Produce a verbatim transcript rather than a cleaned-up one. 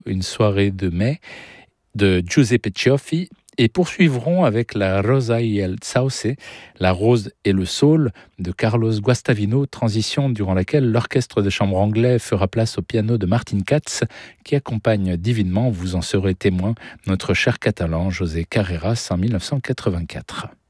une soirée de mai de Giuseppe Cioffi, et poursuivront avec la Rosa y el Sauce, la rose et le saule de Carlos Guastavino, transition durant laquelle l'orchestre de chambre anglais fera place au piano de Martin Katz, qui accompagne divinement, vous en serez témoin, notre cher catalan José Carreras en mille neuf cent quatre-vingt-quatre.